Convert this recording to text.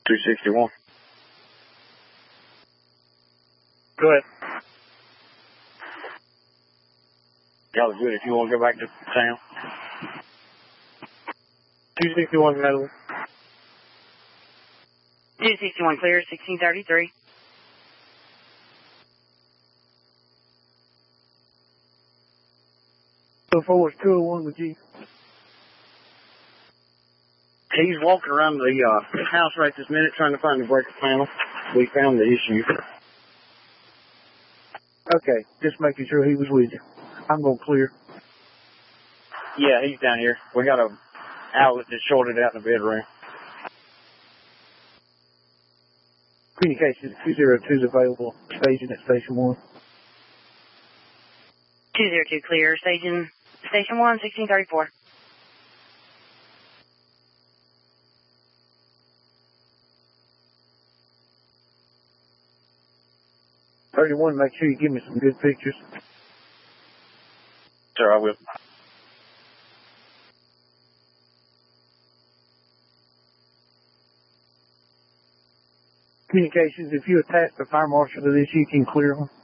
261. Go ahead. Y'all are good if you want to go back to town. 261 Medal. 261 clear, 1633. So forward 201 with you. He's walking around the house right this minute trying to find the breaker panel. We found the issue. Okay, just making sure he was with you. I'm going to clear. Yeah, he's down here. We got a outlet that's shorted out in the bedroom. Communications 202 is available. Station at Station 1. 202 clear, Station 1, 1634. Make sure you give me some good pictures. Sir, I will. Communications, if you attach the fire marshal to this, you can clear them.